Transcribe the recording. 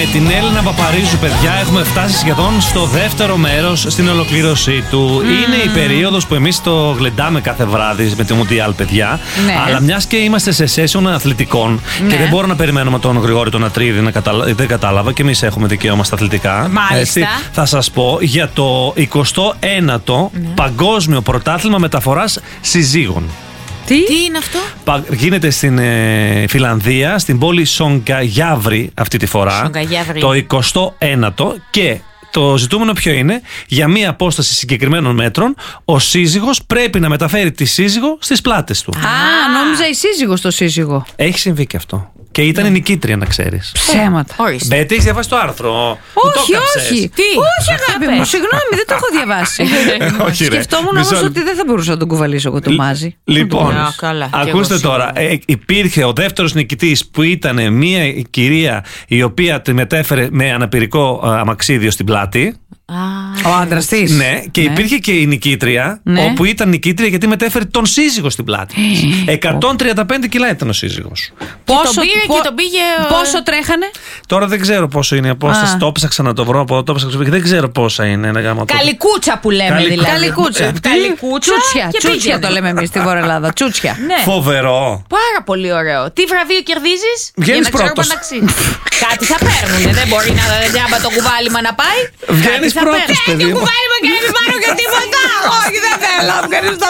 Με την Έλληνα Παπαρίζου, παιδιά, έχουμε φτάσει σχεδόν στο δεύτερο μέρος στην ολοκλήρωσή του. Είναι η περίοδος που εμείς το γλεντάμε κάθε βράδυ με τη Μουντιάλ, παιδιά. Ναι. Αλλά μιας και είμαστε σε session αθλητικών και δεν μπορώ να περιμένουμε τον Γρηγόρη τον Ατρίδη δεν κατάλαβα και εμείς έχουμε δικαίωμα στα αθλητικά. Μάλιστα. Θα σας πω για το 29ο Παγκόσμιο Πρωτάθλημα Μεταφοράς Συζύγων. Τι είναι αυτό? Γίνεται στην Φιλανδία, στην πόλη Σογκαγιάβρη αυτή τη φορά. Το 29ο και το ζητούμενο ποιο είναι? Για μία απόσταση συγκεκριμένων μέτρων, ο σύζυγος πρέπει να μεταφέρει τη σύζυγο στις πλάτες του. Νόμιζα η σύζυγος το σύζυγο. Έχει συμβεί και αυτό. Και ήταν η νικήτρια, να ξέρεις. Ψέματα. Μπέτη, έχεις διαβάσει το άρθρο? Όχι. Όχι, αγάπη μου, συγγνώμη, δεν το έχω διαβάσει. Σκεφτόμουν όμως ότι δεν θα μπορούσα να τον κουβαλήσω εγώ το μάζι. Λοιπόν, ακούστε τώρα. Υπήρχε ο δεύτερος νικητής που ήταν μια κυρία η οποία τη μετέφερε με αναπηρικό αμαξίδιο στην πλάτη. Ο άντρας της. Ναι, και υπήρχε και η νικήτρια, όπου ήταν νικήτρια γιατί μετέφερε τον σύζυγο στην πλάτη. 135 κιλά ήταν ο σύζυγος. Πόσο τρέχανε? Τώρα δεν ξέρω πόσο είναι η απόσταση. Το έψαξα να το βρω από εδώ, δεν ξέρω πόσα είναι. Καλικούτσα που λέμε δηλαδή. Καλικούτσα. Τσούτσια το λέμε εμείς στη Βόρεια Ελλάδα. Τσούτσια. Φοβερό. Πάρα πολύ ωραίο. Τι βραβείο κερδίζεις? Βγαίνεις πρώτος. Κάτι θα παίρνουνε. Δεν μπορεί να τζάμπα το κουβάλιμα να πάει. Βγαίνεις πρώτος, παιδί μου. Κουβάλιμα και δεν πάρω και τίποτα. Όχι, δεν θέλω.